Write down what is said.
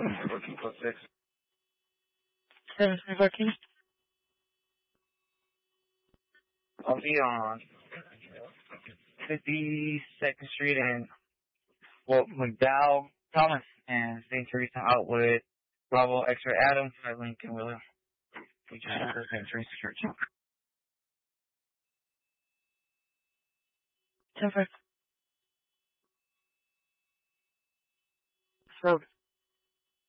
Working code 6. 725 King. I'll be on 52nd Street and, McDowell, Thomas, and St. Teresa out with Bravo X-Ray Adam, 5 Lincoln William. We just got St. Teresa Church. 10-5. Road.